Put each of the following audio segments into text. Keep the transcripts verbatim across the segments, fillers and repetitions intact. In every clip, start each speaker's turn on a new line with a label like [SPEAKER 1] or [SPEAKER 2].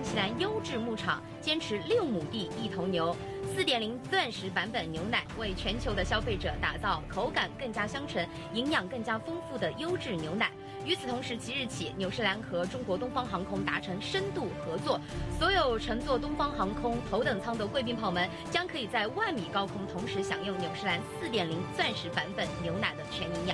[SPEAKER 1] 西兰优质牧场，坚持六亩地一头牛。四点零 钻石版本牛奶为全球的消费者打造口感更加香醇、营养更加丰富的优质牛奶。与此同时，即日起，纽士兰和中国东方航空达成深度合作，所有乘坐东方航空头等舱的贵宾朋们将可以在万米高空同时享用纽士兰四点零 钻石版本牛奶的全营养。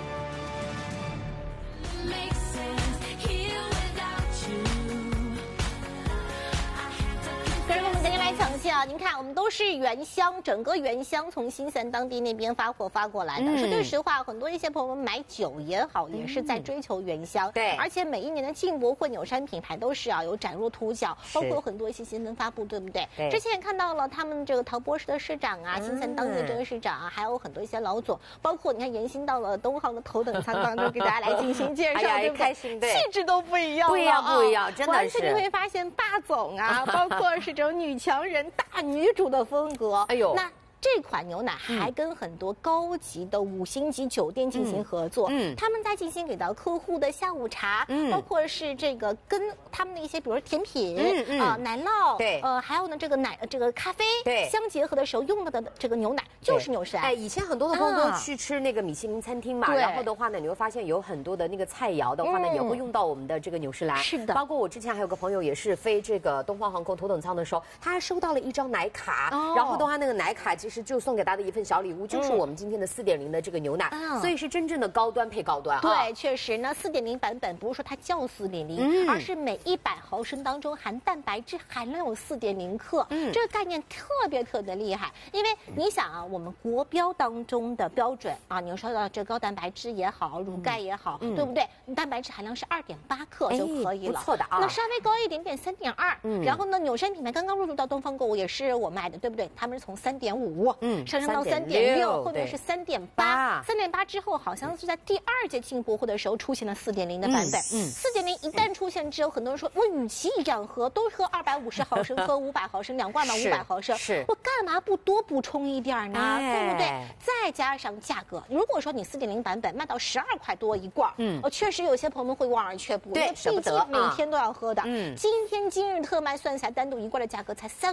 [SPEAKER 2] 可是我们赶紧来抢戏啊！您看，我们都是原箱，整个原箱从新西兰当地那边发货发过来的。嗯、说句实话，很多一些朋友们买酒也好，也是在追求原箱。
[SPEAKER 3] 对、嗯，
[SPEAKER 2] 而且每一年的进博会、纽山品牌都是啊有崭露头角，包括有很多一些新闻发布，对不对？
[SPEAKER 3] 对。
[SPEAKER 2] 之前也看到了他们这个陶博士的市长啊，新西兰当地的这个市长啊，还有很多一些老总，包括你看延伸到了东航的头等舱当中，给大家来进行介绍，
[SPEAKER 3] 哎、
[SPEAKER 2] 对不对？
[SPEAKER 3] 开心，对，
[SPEAKER 2] 气质都不一样，
[SPEAKER 3] 不一样，不一样，真的是。
[SPEAKER 2] 完全你会发现霸总啊，包括是这种女强人。大女主的风格，
[SPEAKER 3] 哎呦，
[SPEAKER 2] 那这款牛奶还跟很多高级的五星级酒店进行合作，嗯，他们在进行给到客户的下午茶，嗯，包括是这个跟他们的一些，比如说甜品，嗯嗯，啊奶酪，
[SPEAKER 3] 对，
[SPEAKER 2] 呃，还有呢这个奶这个咖啡，
[SPEAKER 3] 对，
[SPEAKER 2] 相结合的时候用到的这个牛奶就是纽士兰。
[SPEAKER 3] 哎，以前很多的朋友都去吃那个米其林餐厅嘛，然后的话呢，你会发现有很多的那个菜肴的话呢，也会用到我们的这个纽士兰，
[SPEAKER 2] 是的，
[SPEAKER 3] 包括我之前还有个朋友也是飞这个东方航空头等舱的时候，他还收到了一张奶卡，然后的话那个奶卡其实就送给他的一份小礼物，就是我们今天的四点零的这个牛奶，嗯、所以是真正的高端配高端啊。
[SPEAKER 2] 对，确实呢，四点零版本不是说它叫四点零，而是每一百毫升当中含蛋白质含量有四点零克，嗯，这个概念特别特别厉害。因为你想啊，我们国标当中的标准啊，你说到这高蛋白质也好，乳钙也好，嗯、对不对？蛋白质含量是二点八克就可以了，
[SPEAKER 3] 哎、不错的啊。
[SPEAKER 2] 那稍微高一点点，三点二。嗯，然后呢，纽山品牌刚刚入驻到东方购物也是我卖的，对不对？他们是从三点五，嗯，上升到三点六，后面是三点八，三点八之后好像是在第二届进博会的时候出现了四点零的版本。嗯，四点零一旦出现之后，很多人说，我与其这样喝，都喝二百五十毫升，喝五百毫升，两罐嘛五百毫升，
[SPEAKER 3] 是，
[SPEAKER 2] 我干嘛不多补充一点呢？哎、对不对？再加上价格，如果说你四点零版本卖到十二块多一罐，嗯，哦，确实有些朋友们会望而却步，
[SPEAKER 3] 对，
[SPEAKER 2] 毕竟每天都要喝的。嗯，今天今日特卖算下来，单独一罐的价格才三。